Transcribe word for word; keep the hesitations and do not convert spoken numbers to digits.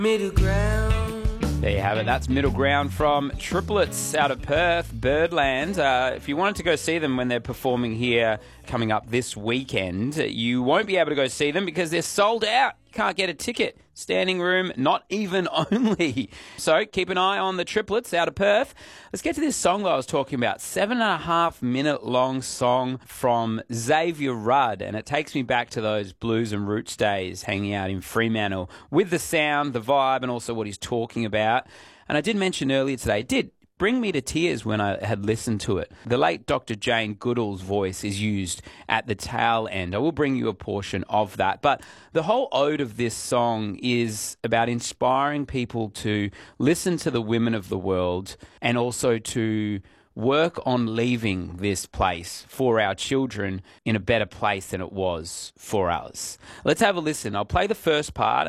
Middle ground. There you have it. That's Middle Ground from Triplets out of Perth, Birdland. Uh, if you wanted to go see them when they're performing here coming up this weekend, you won't be able to go see them because they're sold out. You can't get a ticket. Standing room, not even only. So keep an eye on the Triplets out of Perth. Let's get to this song that I was talking about. Seven and a half minute long song from Xavier Rudd. And it takes me back to those blues and roots days hanging out in Fremantle with the sound, the vibe, and also what he's talking about. And I did mention earlier today, it did bring me to tears when I had listened to it. The late Doctor Jane Goodall's voice is used at the tail end. I will bring you a portion of that. But the whole ode of this song is about inspiring people to listen to the women of the world and also to work on leaving this place for our children in a better place than it was for us. Let's have a listen. I'll play the first part.